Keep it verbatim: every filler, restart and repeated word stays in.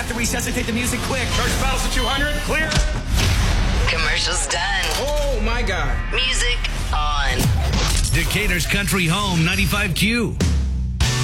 have to resuscitate the music quick. Charge battles to two hundred. Clear. Commercials done. Oh, my God. Music on. Decatur's Country Home, ninety-five Q.